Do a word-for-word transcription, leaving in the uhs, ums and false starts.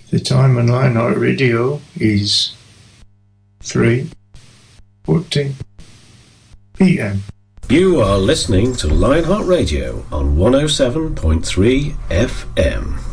The time on Lionheart Radio is three forty p m. You are listening to Lionheart Radio on one oh seven point three F M.